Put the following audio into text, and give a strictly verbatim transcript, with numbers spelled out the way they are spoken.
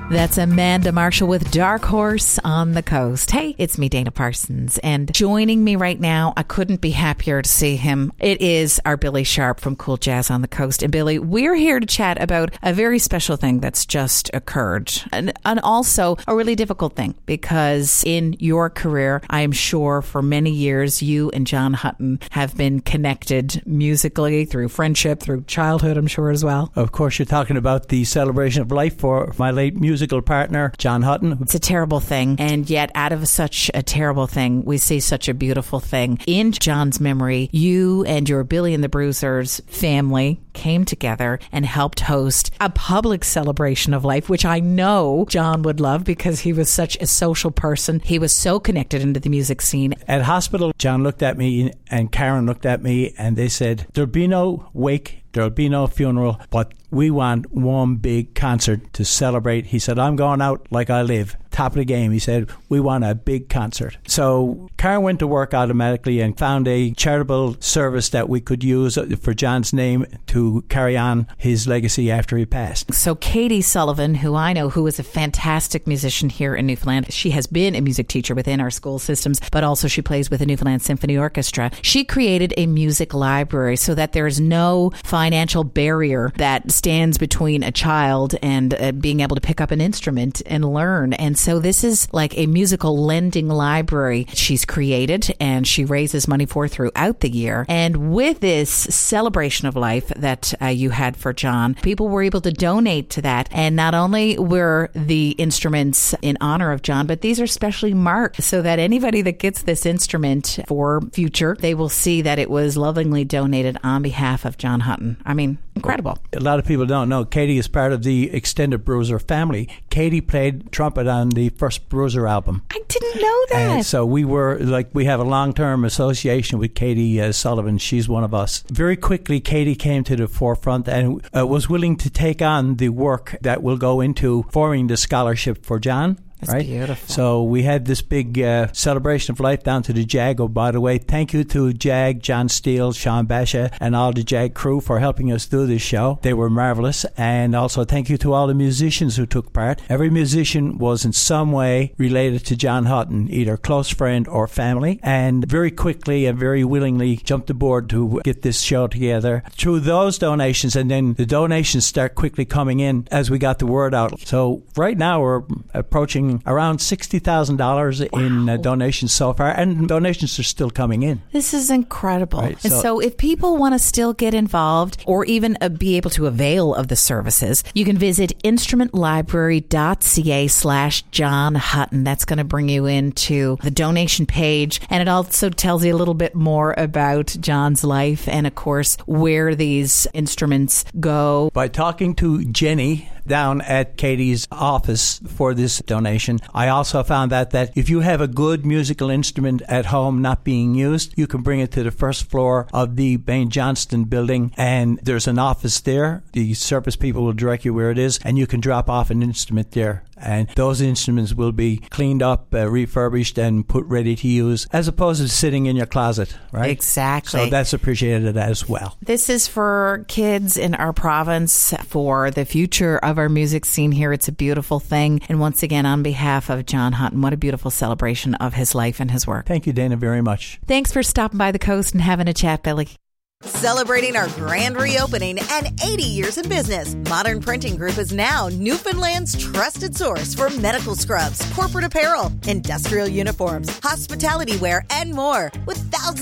That's Amanda Marshall with Dark Horse on the Coast. Hey, it's me, Dana Parsons, and joining me right now, I couldn't be happier to see him. It is our Billy Sharp from Cool Jazz on the Coast. And Billy, we're here to chat about a very special thing that's just occurred, and, and also a really difficult thing, because in your career, I am sure for many years, you and John Hutton have been connected musically through friendship, through childhood, I'm sure as well. Of course, you're talking about the celebration of life for my late music musical partner, John Hutton. It's a terrible thing, and yet out of such a terrible thing, we see such a beautiful thing. In John's memory, you and your Billy and the Bruisers family came together and helped host a public celebration of life, which I know John would love because he was such a social person. He was so connected into the music scene. At hospital, John looked at me and Karen looked at me and they said, there'll be no wake, there'll be no funeral, but we want one big concert to celebrate. He said, I'm going out like I live. Top of the game. He said, we want a big concert. So Karen went to work automatically and found a charitable service that we could use for John's name to carry on his legacy after he passed. So Katie Sullivan, who I know, who is a fantastic musician here in Newfoundland, she has been a music teacher within our school systems, but also she plays with the Newfoundland Symphony Orchestra. She created a music library so that there's no financial barrier that stands between a child and uh, being able to pick up an instrument and learn. And so this is like a musical lending library she's created, and she raises money for throughout the year. And with this celebration of life that uh, you had for John, people were able to donate to that. And not only were the instruments in honor of John, but these are specially marked so that anybody that gets this instrument for future, they will see that it was lovingly donated on behalf of John Hutton. I mean, incredible. A lot of people don't know Katie is part of the extended Bruiser family. Katie played trumpet on the first Bruiser album. I didn't know that. And so we were like, we have a long-term association with Katie uh, Sullivan. She's one of us. Very quickly, Katie came to the forefront and uh, was willing to take on the work that will go into forming the scholarship for John. That's right? Beautiful. So we had this big uh, celebration of life down to the JAG. Oh, by the way, thank you to JAG, John Steele, Sean Basha, and all the JAG crew for helping us do this show. They were marvelous. And also thank you to all the musicians who took part. Every musician was in some way related to John Hutton, either close friend or family, and very quickly and very willingly jumped aboard to get this show together. Through those donations, and then the donations start quickly coming in as we got the word out. So right now we're approaching around sixty thousand dollars wow. in uh, donations so far, and donations are still coming in. This is incredible. Right, and so, so if people want to still get involved or even uh, be able to avail of the services, you can visit instrumentlibrary.ca slash John Hutton. That's going to bring you into the donation page, and it also tells you a little bit more about John's life and, of course, where these instruments go. By talking to Jenny down at Katie's office for this donation, I also found out that if you have a good musical instrument at home not being used, you can bring it to the first floor of the Bain Johnston building, and there's an office there. The service people will direct you where it is, and you can drop off an instrument there. And those instruments will be cleaned up, uh, refurbished, and put ready to use, as opposed to sitting in your closet, right? Exactly. So that's appreciated as well. This is for kids in our province, for the future of our music scene here. It's a beautiful thing. And once again, on behalf of John Hutton, what a beautiful celebration of his life and his work. Thank you, Dana, very much. Thanks for stopping by the coast and having a chat, Billy. Celebrating our grand reopening and eighty years in business, Modern Printing Group is now Newfoundland's trusted source for medical scrubs, corporate apparel, industrial uniforms, hospitality wear, and more, with thousands